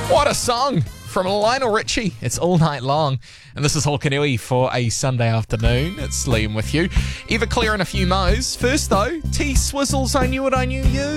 What a song from Lionel Richie. It's All Night Long. And this is Hokanui for a Sunday afternoon. It's Liam with you. Eva Clear and a few mo's. First though, T Swizzles, I Knew It, I Knew You.